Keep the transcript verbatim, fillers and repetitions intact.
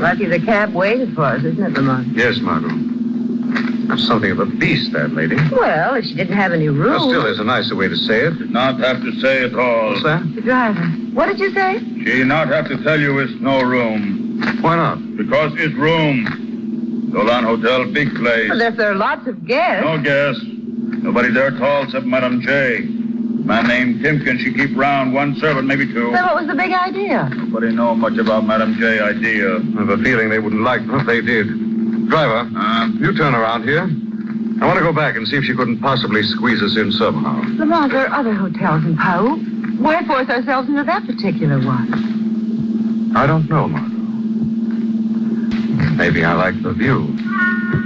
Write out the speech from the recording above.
Lucky the cab waited for us, isn't it, Lamont? Yes, Margot. That's something of a beast, that lady. Well, if she didn't have any room. Well, still, there's a nicer way to say it. Did not have to say it all. What's that? The driver. What did you say? She not have to tell you it's no room. Why not? Because it's room. Dolan Hotel, big place. Well, if there are lots of guests. No guess. Nobody there tall except Madame J. Man named Timken, she keep round one servant, maybe two. Then what was the big idea? Nobody know much about Madame J idea. I have a feeling they wouldn't like it if they did. Driver, Uh, you turn around here. I want to go back and see if she couldn't possibly squeeze us in somehow. Lamont, there are other hotels in Pau. Why force ourselves into that particular one? I don't know, Margot. Maybe I like the view.